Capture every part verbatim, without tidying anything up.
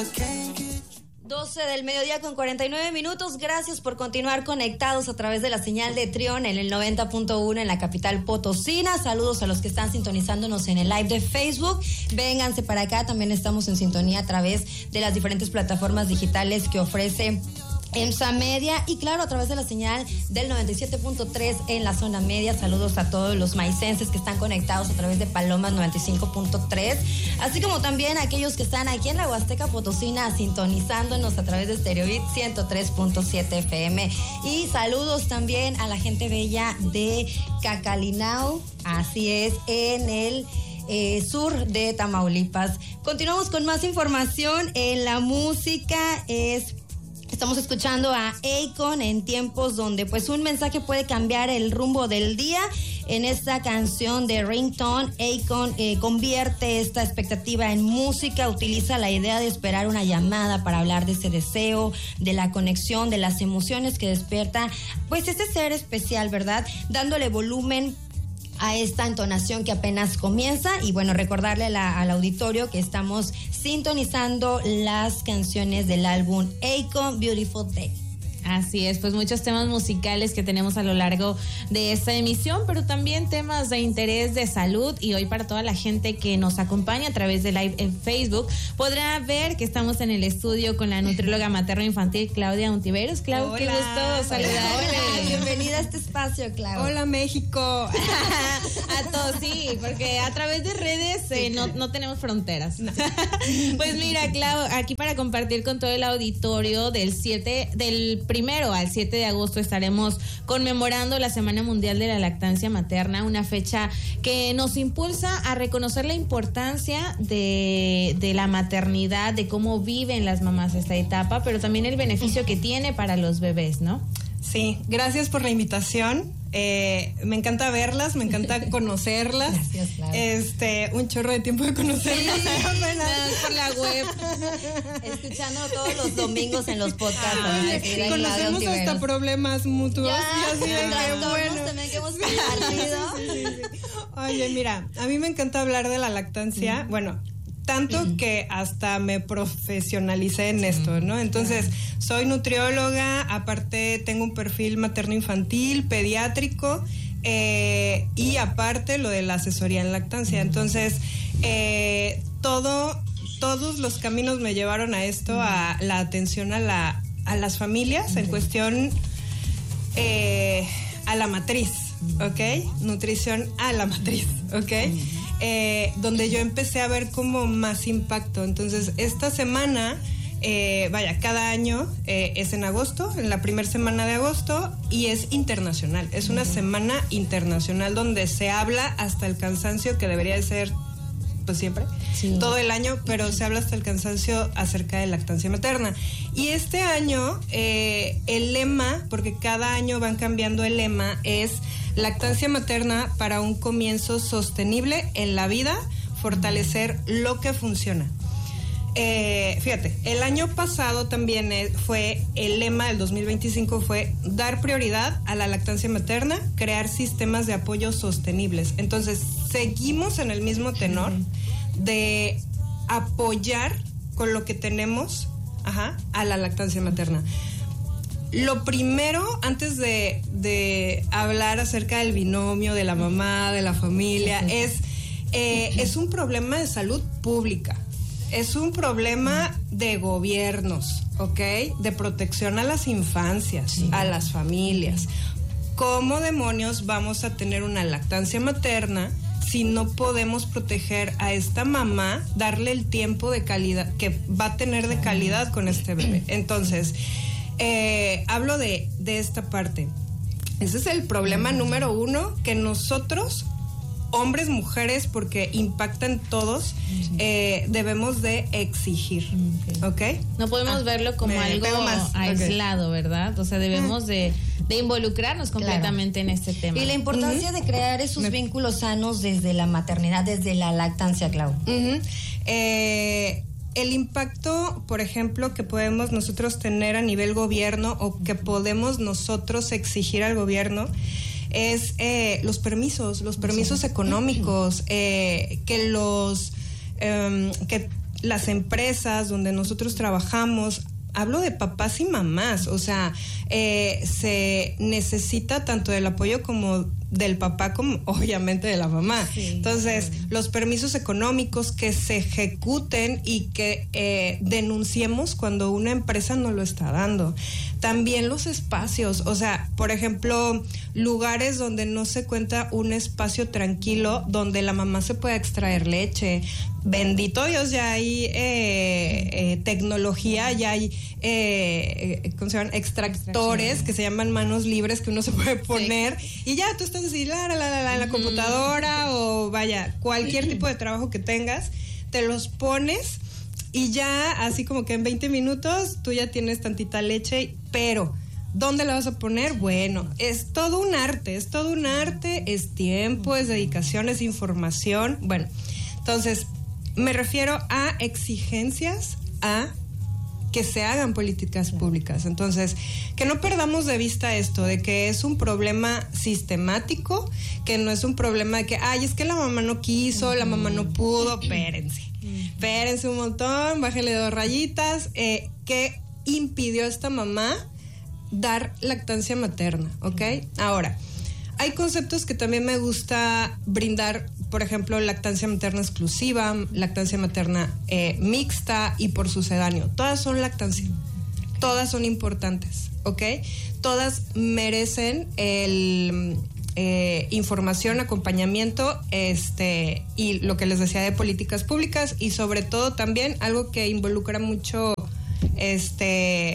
doce del mediodía con cuarenta y nueve minutos. Gracias por continuar conectados a través de la señal de Trión en el noventa punto uno en la capital potosina. Saludos a los que están sintonizándonos en el live de Facebook. Vénganse para acá, también estamos en sintonía a través de las diferentes plataformas digitales que ofrece EMSA Media y claro a través de la señal del noventa y siete punto tres en la zona media. Saludos a todos los maicenses que están conectados a través de Palomas noventa y cinco punto tres, así como también a aquellos que están aquí en la Huasteca Potosina sintonizándonos a través de Stereobit ciento tres punto siete F M. Y saludos también a la gente bella de Cacalinao, así es, en el Eh, sur de Tamaulipas. Continuamos con más información en la música. Es Estamos escuchando a Akon en tiempos donde pues un mensaje puede cambiar el rumbo del día. En esta canción de Ringtone, Akon eh, convierte esta expectativa en música, utiliza la idea de esperar una llamada para hablar de ese deseo, de la conexión, de las emociones que despierta pues ese ser especial, ¿verdad? Dándole volumen a esta entonación que apenas comienza y bueno, recordarle a la, al auditorio que estamos sintonizando las canciones del álbum Akon Beautiful Day. Así es, pues muchos temas musicales que tenemos a lo largo de esta emisión, pero también temas de interés de salud y hoy para toda la gente que nos acompaña a través de live en Facebook podrá ver que estamos en el estudio con la nutrióloga materno-infantil Claudia Ontiveros. Clau, hola, qué gusto saludarte. Hola, bienvenida a este espacio, Clau. Hola, México. A todos, sí, porque a través de redes eh, no, no tenemos fronteras. No. Pues mira, Clau, aquí para compartir con todo el auditorio del siete, del primero al siete de agosto estaremos conmemorando la Semana Mundial de la Lactancia Materna, una fecha que nos impulsa a reconocer la importancia de, de la maternidad, de cómo viven las mamás esta etapa, pero también el beneficio que tiene para los bebés, ¿no? Sí, gracias por la invitación. Eh, me encanta verlas, me encanta conocerlas. Gracias, claro. Este, un chorro de tiempo de conocerlas. Sí, por la web. Escuchando todos los domingos en los podcasts. Ay, ¿no? conocemos hasta problemas mutuos. Ya, y así de que bueno. También que hemos compartido. Sí, sí, sí, sí. Oye, mira, a mí me encanta hablar de la lactancia. Mm. Bueno, tanto mm. que hasta me profesionalicé en esto, ¿no? Entonces, soy nutrióloga, aparte tengo un perfil materno-infantil, pediátrico, eh, y aparte lo de la asesoría en lactancia. Entonces, eh, todo, todos los caminos me llevaron a esto, a la atención a, la, a las familias, en cuestión eh, a la matriz, ¿ok? Nutrición a la matriz, ¿ok? Eh, donde yo empecé a ver como más impacto. Entonces, esta semana, eh, vaya, cada año eh, es en agosto, en la primera semana de agosto, y es internacional. Es una semana internacional donde se habla hasta el cansancio, que debería de ser, pues siempre, sí, todo el año, pero se habla hasta el cansancio acerca de lactancia materna. Y este año, eh, el lema, porque cada año van cambiando el lema, es lactancia materna para un comienzo sostenible en la vida, fortalecer lo que funciona. Eh, fíjate, el año pasado también fue, el lema del dos mil veinticinco fue dar prioridad a la lactancia materna, crear sistemas de apoyo sostenibles. Entonces, seguimos en el mismo tenor de apoyar con lo que tenemos, ajá, a la lactancia materna. Lo primero, antes de, de hablar acerca del binomio, de la mamá, de la familia, sí, sí. es, eh, es un problema de salud pública. Es un problema de gobiernos, ¿ok? De protección a las infancias, sí, a las familias. ¿Cómo demonios vamos a tener una lactancia materna si no podemos proteger a esta mamá, darle el tiempo de calidad que va a tener de calidad con este bebé? Entonces, eh, hablo de, de esta parte. Ese es el problema número uno que nosotros, hombres, mujeres, porque impactan todos, sí, eh, debemos de exigir, ¿ok? ¿Okay? No podemos ah, verlo como algo aislado, okay, ¿verdad? O sea, debemos de, de involucrarnos completamente, claro, en este tema. Y la importancia uh-huh. de crear esos Me... vínculos sanos desde la maternidad, desde la lactancia, Clau. Uh-huh. Eh... El impacto, por ejemplo, que podemos nosotros tener a nivel gobierno o que podemos nosotros exigir al gobierno es eh, los permisos, los permisos económicos, eh, que los eh, que las empresas donde nosotros trabajamos, hablo de papás y mamás, o sea, eh, se necesita tanto del apoyo como del papá como obviamente de la mamá. Sí. Entonces, los permisos económicos que se ejecuten y que eh, denunciemos cuando una empresa no lo está dando. También los espacios, o sea, por ejemplo, lugares donde no se cuenta un espacio tranquilo donde la mamá se pueda extraer leche. Bendito Dios, ya hay eh, eh, tecnología, ya hay eh, eh, ¿cómo se llaman? Extractores que se llaman manos libres que uno se puede poner, sí. Y ya tú estás así la, la, la, la, en la computadora o vaya, cualquier tipo de trabajo que tengas, te los pones y ya así como que en veinte minutos tú ya tienes tantita leche, pero ¿dónde la vas a poner? Bueno, es todo un arte, es todo un arte, es tiempo, es dedicación, es información. Bueno, entonces me refiero a exigencias, a que se hagan políticas públicas. Entonces, que no perdamos de vista esto, de que es un problema sistemático, que no es un problema de que, ay, es que la mamá no quiso, la mamá no pudo. Espérense, espérense un montón, bájale dos rayitas. Eh, ¿Qué impidió a esta mamá dar lactancia materna? ¿Ok? Ahora, hay conceptos que también me gusta brindar, por ejemplo, lactancia materna exclusiva, lactancia materna eh, mixta y por sucedáneo. Todas son lactancia, todas son importantes, ¿ok? Todas merecen el eh, información, acompañamiento, este, y lo que les decía de políticas públicas, y sobre todo también algo que involucra mucho este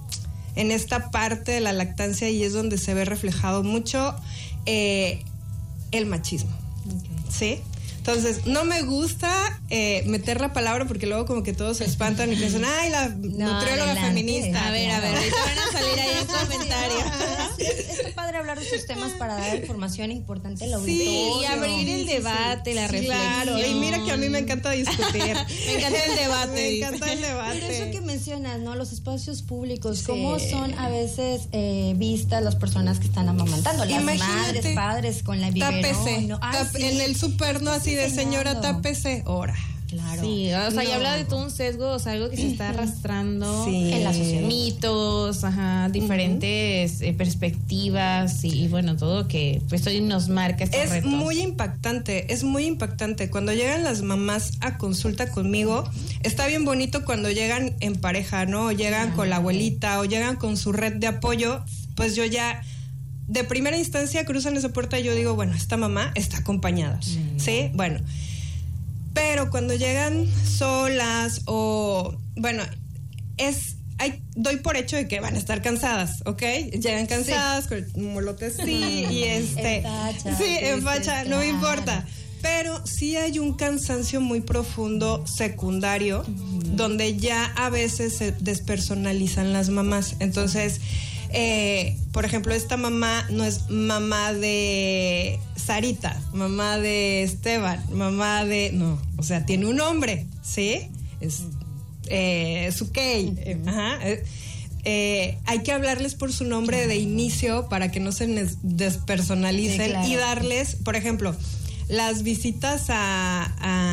en esta parte de la lactancia, y es donde se ve reflejado mucho eh, el machismo. Okay. ¿Sí? Entonces, no me gusta eh, meter la palabra porque luego como que todos se espantan y piensan, ay, la no, nutrióloga feminista. A ver, a ver, ahorita van a salir ahí en comentarios. Sí, está padre hablar de estos temas para dar información importante al auditorio. Sí, y abrir el debate, sí, la sí, reflexión. Claro, y mira que a mí me encanta discutir. Me encanta el debate. Me encanta el debate. Pero eso que mencionas, ¿no? Los espacios públicos, sí. ¿Cómo son a veces eh, vistas las personas que están amamantando? Las Imagínate, madres, padres con la biberón. Tápese, ¿no? Ay, sí. En el súper, ¿no? Así de señora, tápese, ahora. Claro. Sí, o sea, no. Y habla de todo un sesgo, o sea, algo que se está arrastrando sí. en la sociedad. Mitos, ajá, diferentes uh-huh. eh, perspectivas y, y bueno, todo que pues hoy nos marca estos Es retos. muy impactante, es muy impactante. Cuando llegan las mamás a consulta conmigo, está bien bonito cuando llegan en pareja, ¿no? O llegan uh-huh. con la abuelita o llegan con su red de apoyo, pues yo ya de primera instancia cruzan esa puerta y yo digo, bueno, esta mamá está acompañada, uh-huh. ¿sí? Bueno, pero cuando llegan solas o, bueno, es, hay, doy por hecho de que van a estar cansadas, ¿ok? Llegan cansadas, sí. con un molote sí, y este... En facha. Sí, en facha, no me importa. Pero sí hay un cansancio muy profundo secundario, uh-huh. donde ya a veces se despersonalizan las mamás. Entonces... Eh, por ejemplo, esta mamá no es mamá de Sarita, mamá de Esteban, mamá de... No, o sea, tiene un nombre, ¿sí? Es eh, Sukey. Eh, ajá. Eh, eh, hay que hablarles por su nombre de inicio para que no se despersonalicen, sí, claro. Y darles, por ejemplo, las visitas a...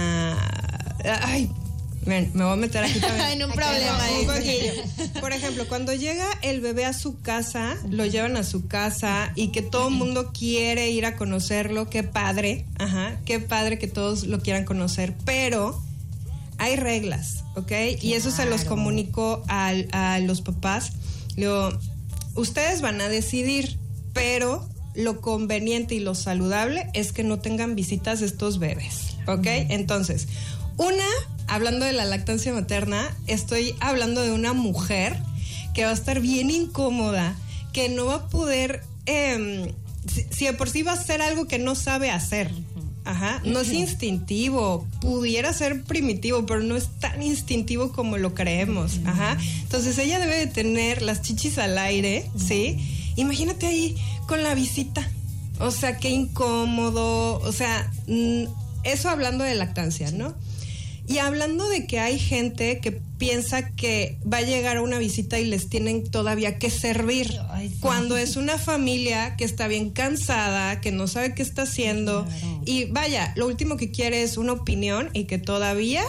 a ay, Ven, me voy a meter aquí también. En un problema. Un poquillo. Por ejemplo, cuando llega el bebé a su casa, lo llevan a su casa y que todo el mundo quiere ir a conocerlo, qué padre, ajá, qué padre que todos lo quieran conocer, pero hay reglas, ¿ok? Claro. Y eso se los comunico a, a los papás. Digo, ustedes van a decidir, pero lo conveniente y lo saludable es que no tengan visitas de estos bebés, ¿ok? Entonces, una... Hablando de la lactancia materna, estoy hablando de una mujer que va a estar bien incómoda, que no va a poder, eh, si, si de por sí va a hacer algo que no sabe hacer. Ajá, no es instintivo, pudiera ser primitivo, pero no es tan instintivo como lo creemos. Ajá, entonces ella debe de tener las chichis al aire, ¿sí? Imagínate ahí con la visita, o sea, qué incómodo, o sea, eso hablando de lactancia, ¿no? Y hablando de que hay gente que piensa que va a llegar a una visita y les tienen todavía que servir. Ay, sí. Cuando es una familia que está bien cansada, que no sabe qué está haciendo. Claro. Y vaya, lo último que quiere es una opinión y que todavía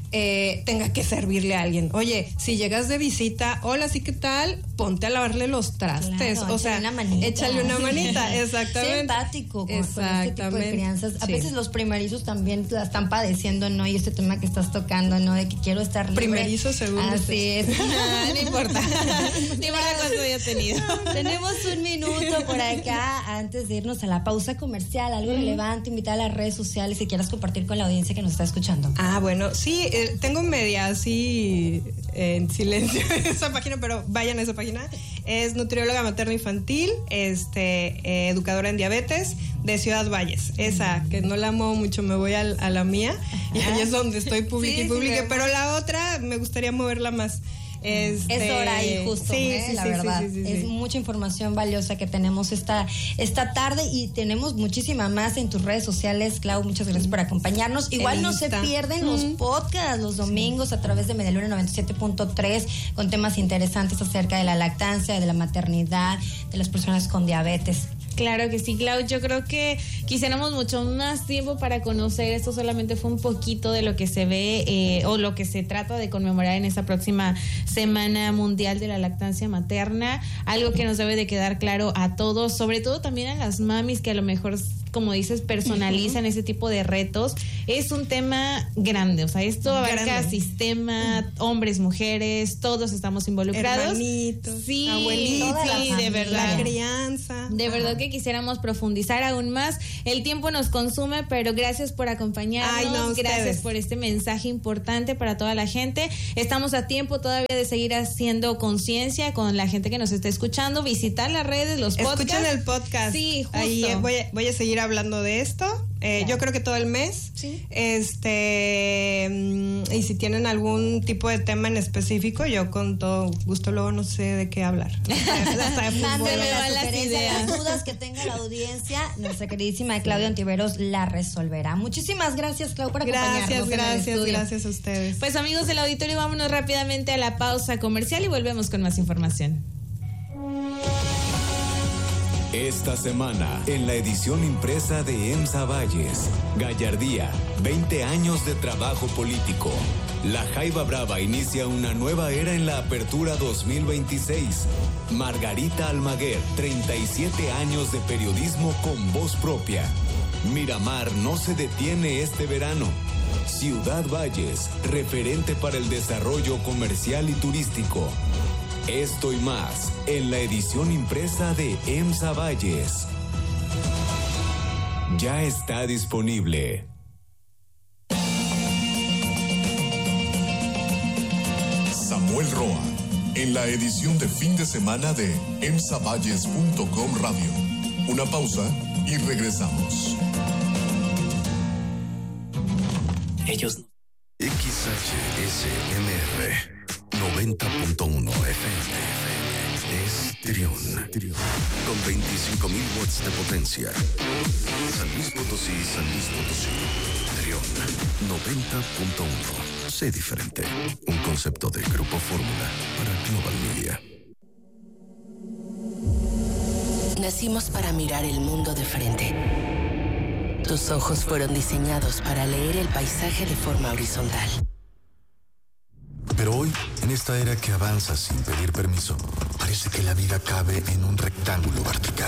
eh, tenga que servirle a alguien. Oye, si llegas de visita, hola, sí, ¿qué tal? Ponte a lavarle los trastes. Claro, o sea, una manita. échale una manita, exactamente. Sé empático con, exactamente. con este tipo de crianzas. A sí. veces los primerizos también la están padeciendo, ¿no? Y este tema que estás tocando, ¿no? De que quiero estar libre. Primerizo, segundo. Así es. No importa. No importa cuánto haya tenido. Tenemos un minuto por acá antes de irnos a la pausa comercial. Algo mm. relevante, invitar a las redes sociales que quieras compartir con la audiencia que nos está escuchando. Ah, bueno, sí, eh, tengo media así eh, en silencio esa página, pero vayan a esa página. Es nutrióloga materna infantil, este, eh, educadora en diabetes de Ciudad Valles. Esa, que no la amo mucho, me voy a, a la mía y ahí es donde estoy publique y publique, sí, pero la otra me gustaría moverla más. Este, es hora ahí justo, sí, ¿eh? sí, la sí, verdad. Sí, sí, sí, es sí. mucha información valiosa que tenemos esta, esta tarde y tenemos muchísima más en tus redes sociales. Clau, muchas gracias por acompañarnos. Igual no se pierden mm. los podcasts los domingos a través de Medialuna noventa y siete punto tres con temas interesantes acerca de la lactancia, de la maternidad, de las personas con diabetes. Claro que sí, Clau. Yo creo que quisiéramos mucho más tiempo para conocer. Esto solamente fue un poquito de lo que se ve eh, o lo que se trata de conmemorar en esta próxima Semana Mundial de la Lactancia Materna. Algo que nos debe de quedar claro a todos, sobre todo también a las mamis que a lo mejor, como dices, personalizan uh-huh. ese tipo de retos. Es un tema grande, o sea, esto abarca grande. Sistema, uh-huh. hombres, mujeres, todos estamos involucrados. Hermanitos, sí, abuelitos, sí, de verdad. La crianza. De verdad que quisiéramos profundizar aún más. El tiempo nos consume, pero gracias por acompañarnos. Ay, no, gracias ustedes. por este mensaje importante para toda la gente. Estamos a tiempo todavía de seguir haciendo conciencia con la gente que nos está escuchando, visitar las redes, los podcasts. Escuchen el podcast. Sí, justo. Ahí voy a, voy a seguir hablando de esto. Eh, claro. Yo creo que todo el mes. Sí. Este, y si tienen algún tipo de tema en específico, yo con todo gusto luego no sé de qué hablar. Mándeme las sugerencias, las dudas que tenga la audiencia. Nuestra queridísima Claudia Ontiveros la resolverá. Muchísimas gracias, Clau, por acompañarnos. Gracias, gracias, gracias a ustedes. Pues amigos del auditorio, vámonos rápidamente a la pausa comercial y volvemos con más información. Esta semana, en la edición impresa de EMSA Valles, Gallardía, veinte años de trabajo político. La Jaiba Brava inicia una nueva era en la Apertura dos mil veintiséis. Margarita Almaguer, treinta y siete años de periodismo con voz propia. Miramar no se detiene este verano. Ciudad Valles, referente para el desarrollo comercial y turístico. Esto y más en la edición impresa de EMSA Valles. Ya está disponible. Samuel Roa, en la edición de fin de semana de emsa valles punto com Radio. Una pausa y regresamos. Ellos. X H S M R noventa punto uno F M es Trión, con veinticinco mil watts de potencia. San Luis Potosí, San Luis Potosí, Trión, noventa punto uno. Sé diferente. Un concepto de Grupo Fórmula para Global Media. Nacimos para mirar el mundo de frente. Tus ojos fueron diseñados para leer el paisaje de forma horizontal. Pero hoy, en esta era que avanza sin pedir permiso, parece que la vida cabe en un rectángulo vertical.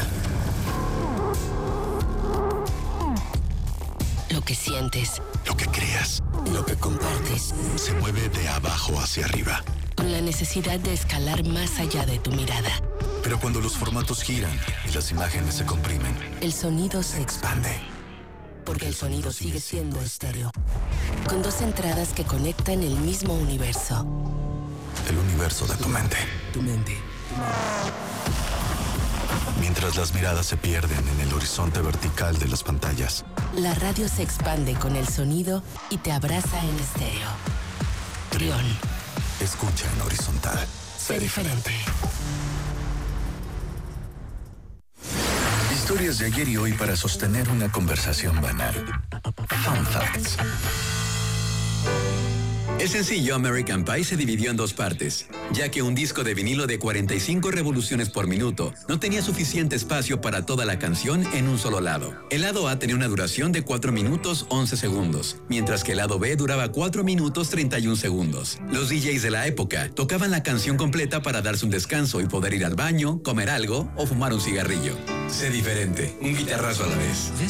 Lo que sientes, lo que creas, lo que compartes, se mueve de abajo hacia arriba, con la necesidad de escalar más allá de tu mirada. Pero cuando los formatos giran y las imágenes se comprimen, el sonido se expande. Porque el sonido sigue siendo estéreo, con dos entradas que conectan el mismo universo. El universo de tu mente. Tu mente. Mientras las miradas se pierden en el horizonte vertical de las pantallas, la radio se expande con el sonido y te abraza en estéreo. Trión. Escucha en horizontal. Sé diferente. Historias de ayer y hoy para sostener una conversación banal. Fun Facts. El sencillo American Pie se dividió en dos partes, ya que un disco de vinilo de cuarenta y cinco revoluciones por minuto no tenía suficiente espacio para toda la canción en un solo lado. El lado A tenía una duración de cuatro minutos once segundos, mientras que el lado B duraba cuatro minutos treinta y un segundos. Los D Js de la época tocaban la canción completa para darse un descanso y poder ir al baño, comer algo o fumar un cigarrillo. Sé diferente, un guitarrazo a la vez.